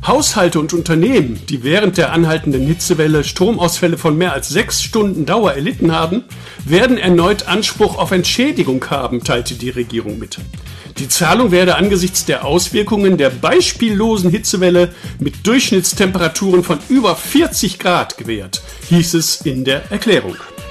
Haushalte und Unternehmen, die während der anhaltenden Hitzewelle Stromausfälle von mehr als 6 Stunden Dauer erlitten haben, werden erneut Anspruch auf Entschädigung haben, teilte die Regierung mit. Die Zahlung werde angesichts der Auswirkungen der beispiellosen Hitzewelle mit Durchschnittstemperaturen von über 40 Grad gewährt, hieß es in der Erklärung.